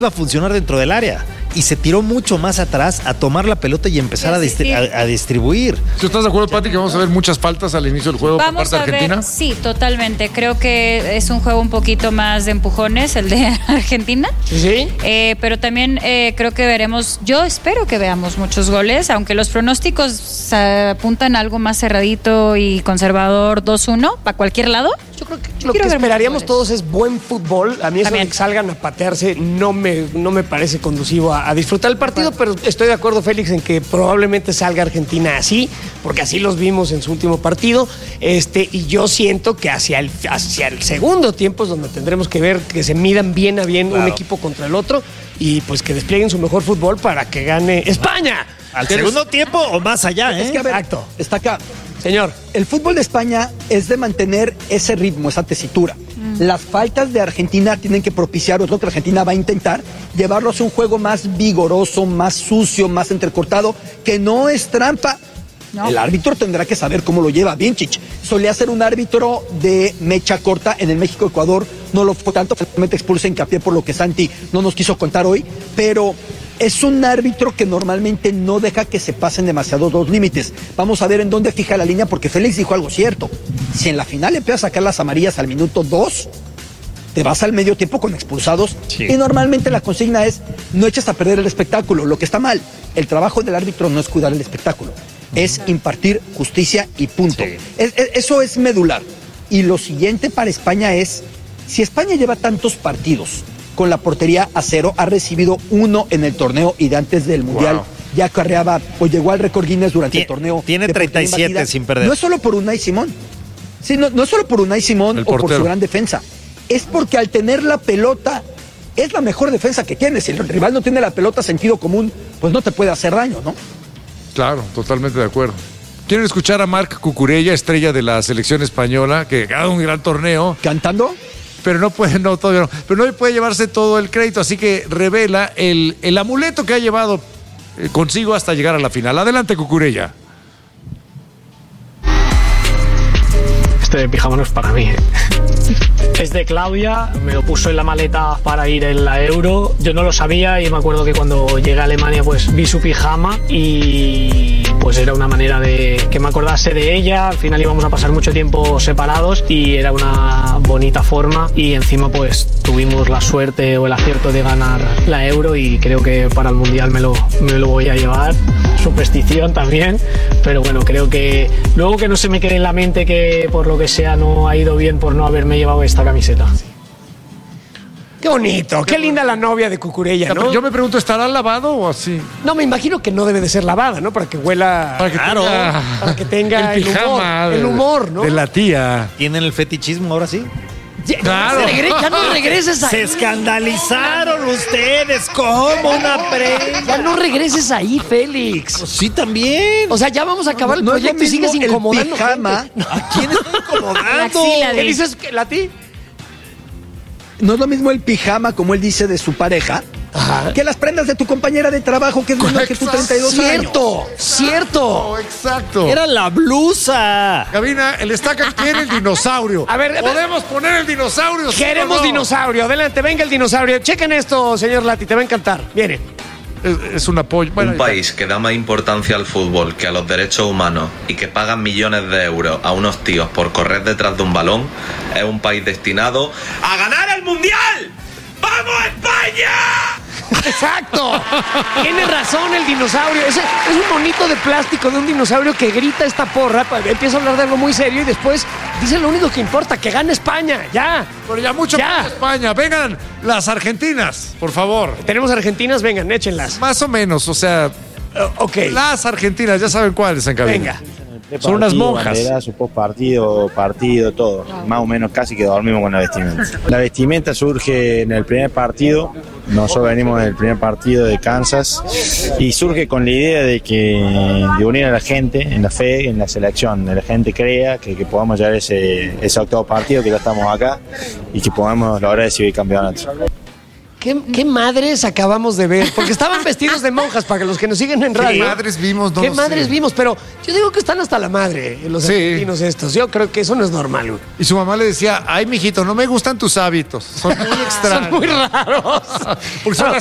a funcionar dentro del área y se tiró mucho más atrás a tomar la pelota y empezar a distribuir. ¿Tú estás de acuerdo, Pati, que vamos a ver muchas faltas al inicio del juego por parte de Argentina? Ver, sí, totalmente. Creo que es un juego un poquito más de empujones el de Argentina. Sí. Pero también creo que veremos, yo espero que veamos muchos goles, aunque los pronósticos apuntan a algo más cerradito y conservador 2-1 para cualquier lado. Yo creo que lo que esperaríamos todos es buen fútbol. A mí eso de que salgan a patearse no me parece conducivo a disfrutar el partido, pero estoy de acuerdo, Félix, en que probablemente salga Argentina así, porque así los vimos en su último partido. Y yo siento que hacia el segundo tiempo es donde tendremos que ver que se midan bien a bien un equipo contra el otro y pues que desplieguen su mejor fútbol para que gane España. ¿Al segundo tiempo o más allá? Es que, a ver, Exacto. Está acá. Señor. El fútbol de España es de mantener ese ritmo, esa tesitura. Las faltas de Argentina tienen que propiciar, o es lo que Argentina va a intentar, llevarlos a un juego más vigoroso, más sucio, más entrecortado, que no es trampa. No. El árbitro tendrá que saber cómo lo lleva. Vincic solía ser un árbitro de mecha corta en el México-Ecuador, no lo fue tanto, finalmente expulsa hincapié por lo que Santi no nos quiso contar hoy, pero es un árbitro que normalmente no deja que se pasen demasiado los límites. Vamos a ver en dónde fija la línea, porque Félix dijo algo cierto. Si en la final empiezas a sacar las amarillas al minuto 2, te vas al medio tiempo con expulsados. Sí. Y normalmente la consigna es, no eches a perder el espectáculo. Lo que está mal, el trabajo del árbitro no es cuidar el espectáculo, es impartir justicia y punto. Sí. Eso es medular. Y lo siguiente para España es, si España lleva tantos partidos con la portería a cero, ha recibido 1 en el torneo y de antes del Mundial ya carreaba o llegó al récord Guinness durante el torneo. Tiene 37 sin perder. No es solo por Unai Simón. Sí, no es solo por Unai Simón o por su gran defensa. Es porque al tener la pelota es la mejor defensa que tienes. Si el rival no tiene la pelota, sentido común, pues no te puede hacer daño, ¿no? Claro, totalmente de acuerdo. ¿Quieren escuchar a Marc Cucurella, estrella de la selección española, que gana un gran torneo? ¿Cantando? Pero no puede, todavía no. Pero no puede llevarse todo el crédito, así que revela el amuleto que ha llevado consigo hasta llegar a la final. Adelante, Cucurella. Este pijama no es para mí. Es de Claudia, me lo puso en la maleta para ir en la Euro. Yo no lo sabía y me acuerdo que cuando llegué a Alemania pues vi su pijama y pues era una manera de que me acordase de ella. Al final íbamos a pasar mucho tiempo separados y era una bonita forma y encima pues tuvimos la suerte o el acierto de ganar la Euro y creo que para el Mundial me lo voy a llevar. Superstición también, pero bueno, creo que luego que no se me quede en la mente que por lo que sea no ha ido bien por no haberme llevado esta camiseta. Qué bonito, qué linda la novia de Cucurella, ¿no? Yo me pregunto, ¿estará lavado o así? No, me imagino que no debe de ser lavada, ¿no? Para que huela... Para que tenga el pijama, el humor, ¿no? De la tía. ¿Tienen el fetichismo ahora sí? Claro. Ya no regreses ahí. Se escandalizaron ustedes. ¿Cómo una prensa? Ya no regreses ahí, Félix. Pues sí, también. O sea, ya vamos a acabar el proyecto y sigues incomodando. Pijama. ¿A quién está incomodando? ¿Qué dices? ¿La ti? No es lo mismo el pijama, como él dice, de su pareja, que las prendas de tu compañera de trabajo, que es menor que tú 32 años. Cierto. Exacto. Era la blusa. Gabina, el Estaca quiere el dinosaurio. A ver, ¿podemos poner el dinosaurio? Queremos dinosaurio. Adelante, venga el dinosaurio. Chequen esto, señor Lati, te va a encantar. Viene. Es un apoyo. Bueno, un país que da más importancia al fútbol que a los derechos humanos y que pagan millones de euros a unos tíos por correr detrás de un balón es un país destinado a ganar el Mundial. ¡Vamos España! Exacto. Tiene razón el dinosaurio. Es un monito de plástico de un dinosaurio que grita esta porra, empieza a hablar de algo muy serio y después dice lo único que importa, que gane España. Ya. Pero ya mucho más España. Vengan las argentinas, por favor. Tenemos argentinas, vengan, échenlas. Más o menos, o sea... ok. Las argentinas, ya saben cuáles en cabina. Venga. Son unas monjas. Su partido, todo. Más o menos casi que dormimos con la vestimenta. La vestimenta surge en el primer partido. Nosotros venimos del primer partido de Kansas y surge con la idea de unir a la gente en la fe, en la selección. De la gente crea que podamos llegar a ese octavo partido, que ya estamos acá y que podamos lograr ese campeonato. ¿Qué madres acabamos de ver? Porque estaban vestidos de monjas, para los que nos siguen en radio. ¿Qué madres vimos? No ¿Qué lo madres sé. vimos? Pero yo digo que están hasta la madre, los argentinos estos. Yo creo que eso no es normal, güey. Y su mamá le decía, ay, mijito, no me gustan tus hábitos. Son muy extraños. Son muy raros. Porque son